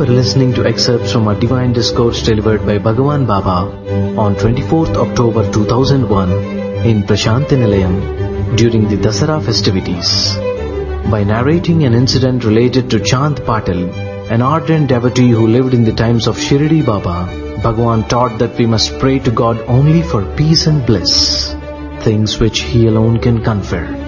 are listening to excerpts from a divine discourse delivered by Bhagavan Baba on 24th October 2001 in Prashanti Nilayam during the Dasara festivities. By narrating an incident related to Chand Patil, an ardent devotee who lived in the times of Shirdi Baba, Bhagavan taught that we must pray to God only for peace and bliss, things which He alone can confer.